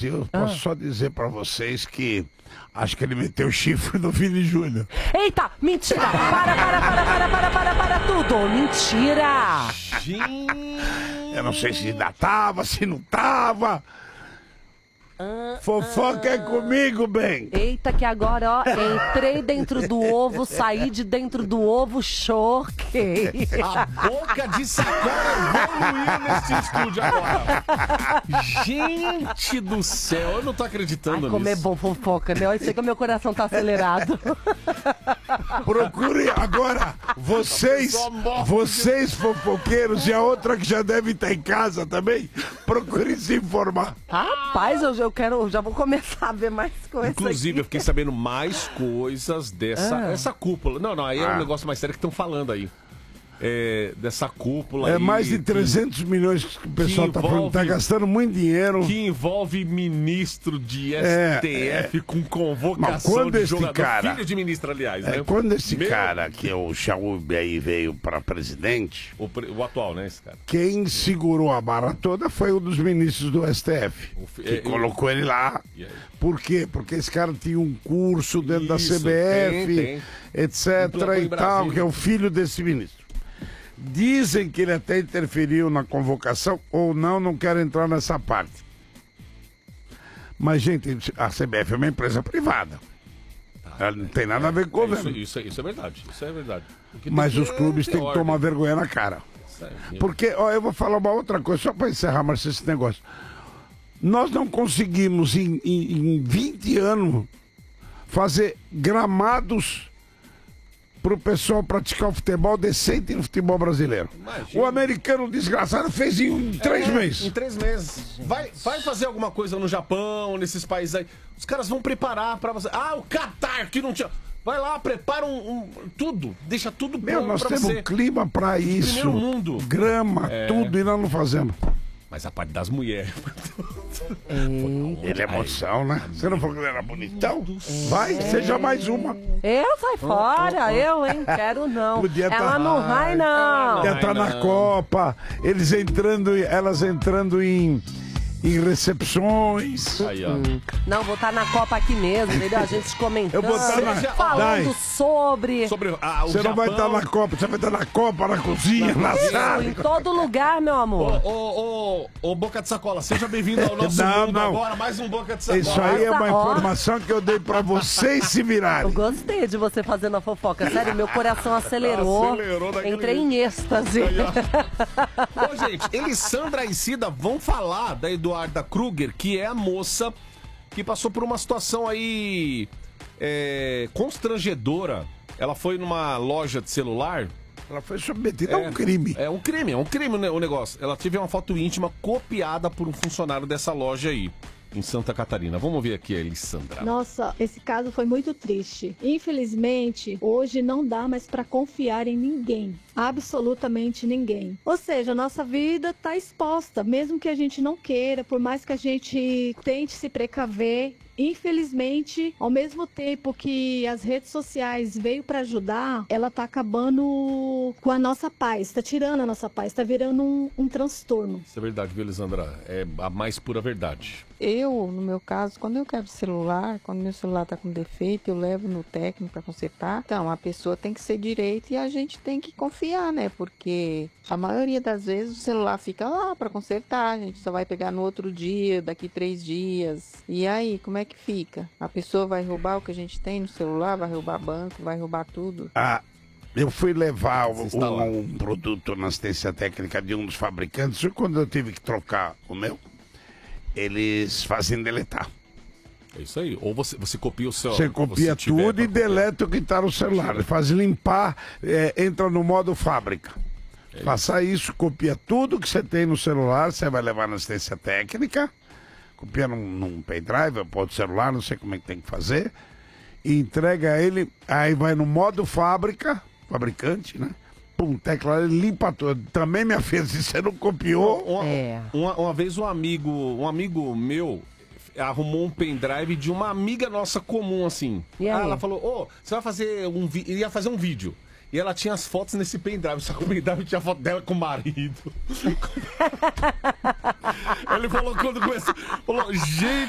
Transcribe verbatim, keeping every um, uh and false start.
Brasil, posso ah. só dizer pra vocês que acho que ele meteu o chifre no Vini Júnior. Eita, mentira! Para, para, para, para, para, para, para tudo! Mentira! Gente! Eu não sei se ainda tava, se não tava. Ah, Fofoca ah. é comigo, bem. Eita, que agora, ó, entrei dentro do ovo, saí de dentro do ovo, choquei. A boca de sacola evoluiu nesse estúdio agora. Gente do céu, eu não tô acreditando Ai, nisso. como é bom fofoca, né? Eu sei que o meu coração tá acelerado. Procure agora, vocês, vocês fofoqueiros e a outra que já deve estar em casa também, procure se informar. Rapaz, eu, eu quero, já vou começar a ver mais coisas. Inclusive, aqui. eu fiquei sabendo mais coisas dessa ah. essa cúpula. Não, não, aí é um ah. negócio mais sério que estão falando aí. É, dessa cúpula É aí, mais de trezentos milhões que o pessoal está falando, tá gastando muito dinheiro. Que envolve ministro de S T F é, é. com convocação de jogador, cara, filho de ministro, aliás. É, né? Quando esse Meu... cara, que é o Chaub aí, veio para presidente... O, o atual, né, esse cara? Quem segurou a barra toda foi um dos ministros do S T F, o, que é, colocou eu... ele lá. Por quê? Porque esse cara tinha um curso dentro Isso, da C B F, tem, tem. etc e tal, que é o filho desse ministro. Dizem que ele até interferiu na convocação, ou não, não quero entrar nessa parte. Mas, gente, a C B F é uma empresa privada. Tá, ela não tem nada é, a ver com o governo. Isso, isso, isso é verdade, isso é verdade. Mas os clubes têm que tomar vergonha na cara. Porque, ó, eu vou falar uma outra coisa, só para encerrar, mas esse negócio. Nós não conseguimos, em, em, em vinte anos, fazer gramados pro pessoal praticar o futebol decente no futebol brasileiro. Imagina. O americano desgraçado fez em três é, meses. Em três meses. Vai, vai fazer alguma coisa no Japão, nesses países aí. Os caras vão preparar pra você. Ah, o Catar, que não tinha... Vai lá, prepara um, um tudo, deixa tudo pronto. Meu, nós pra temos você. um clima pra isso. Primeiro mundo. Grama, é... tudo, e nós não fazemos. Mas a parte das mulheres. Ele é emoção, né? Você não falou que ele era bonitão? Vai, seja mais uma. Eu sai fora, eu, hein? Quero não. Podia Ela tá... não vai, não. Podia estar na Copa, eles entrando, elas entrando em... em recepções. Aí, ó. Hum. Não, vou estar na Copa aqui mesmo, entendeu? A gente comentando, eu vou estar na... falando Dai. sobre... sobre ah, o você Japão. Não vai estar na Copa, você vai estar na Copa, na cozinha, na, na sala. Em todo lugar, meu amor. Ô, ô, ô, ô, Boca de Sacola, seja bem-vindo ao nosso não, mundo não. agora, mais um Boca de Sacola. Isso aí é uma informação que eu dei pra vocês se virarem. Eu gostei de você fazendo a fofoca, sério, meu coração acelerou. Acelerou Entrei em êxtase. Aí, ô, gente, Elissandra e Cida vão falar da Eduarda Kruger, que é a moça que passou por uma situação aí é, constrangedora. Ela foi numa loja de celular. Ela foi submetida é, a um crime. É um crime, é um crime o negócio. Ela teve uma foto íntima copiada por um funcionário dessa loja aí, em Santa Catarina. Vamos ver aqui a Elissandra. Nossa, esse caso foi muito triste. Infelizmente, hoje não dá mais para confiar em ninguém. Absolutamente ninguém. Ou seja, a nossa vida está exposta, mesmo que a gente não queira, por mais que a gente tente se precaver. Infelizmente, ao mesmo tempo que as redes sociais veio para ajudar, ela tá acabando com a nossa paz, tá tirando a nossa paz, tá virando um, um transtorno. Isso é verdade, viu, Elisandra? É a mais pura verdade. Eu, no meu caso, quando eu quero celular, quando meu celular tá com defeito, eu levo no técnico para consertar. Então, a pessoa tem que ser direita e a gente tem que confiar, né? Porque a maioria das vezes o celular fica lá para consertar, a gente só vai pegar no outro dia, daqui três dias. E aí, como é que fica? A pessoa vai roubar o que a gente tem no celular, vai roubar banco, vai roubar tudo? Ah, eu fui levar um, um produto na assistência técnica de um dos fabricantes, e quando eu tive que trocar o meu, eles fazem deletar. É isso aí. Ou você, você copia o seu... Você copia você tudo e deleta o que está no celular. Ele faz limpar, é, entra no modo fábrica. É Faça isso. isso, copia tudo que você tem no celular, você vai levar na assistência técnica, copia num, num pendrive, pode celular, não sei como é que tem que fazer, e entrega ele, aí vai no modo fábrica, fabricante, né? Pum, tecla, ele limpa tudo. Também, minha filha, se você não copiou... Uma, é. uma, uma vez um amigo, um amigo meu arrumou um pendrive de uma amiga nossa comum, assim. E aí? Ah, ela falou, ô, oh, você vai fazer um vídeo, ia fazer um vídeo. E ela tinha as fotos nesse pendrive, só que o pendrive tinha a foto dela com o marido. Ele falou quando começou, falou, gente...